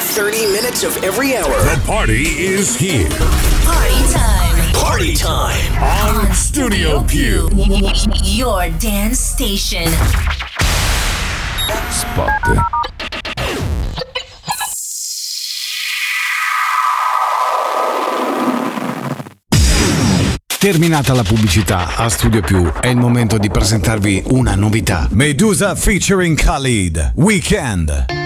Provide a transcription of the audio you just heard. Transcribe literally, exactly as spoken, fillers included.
thirty minutes of every hour. The party is here. Party time. Party time. On Studio Più. Your dance station. Spot. Terminata la pubblicità, a Studio Più è il momento di presentarvi una novità. Medusa featuring Khalid, Weekend.